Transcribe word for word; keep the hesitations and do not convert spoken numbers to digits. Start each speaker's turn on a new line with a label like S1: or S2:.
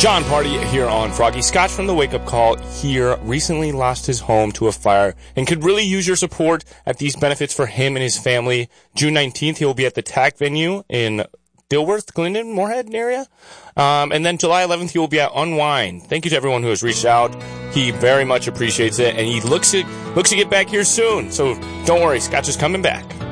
S1: John Party here on Froggy. Scott from the Wake Up Call here recently lost his home to a fire and could really use your support at these benefits for him and his family. June nineteenth, he will be at the T A C venue in Dilworth, Glendon, Moorhead area. Um, and then July eleventh, he will be at Unwind. Thank you to everyone who has reached out. He very much appreciates it, and he looks to, looks to get back here soon. So don't worry, Scott is coming back.